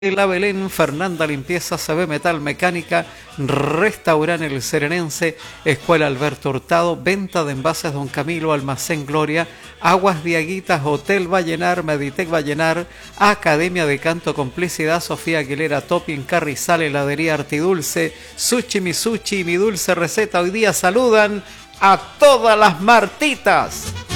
La Belén, Fernanda Limpieza, CB Metal Mecánica, Restaurante El Serenense, Escuela Alberto Hurtado, Venta de Envases Don Camilo, Almacén Gloria, Aguas Diaguitas, Hotel Vallenar, Meditec Vallenar, Academia de Canto Complicidad, Sofía Aguilera, Topping, Carrizal, Heladería Artidulce, Sushi Mi Sushi, Mi Dulce Receta. Hoy día saludan a todas las Martitas.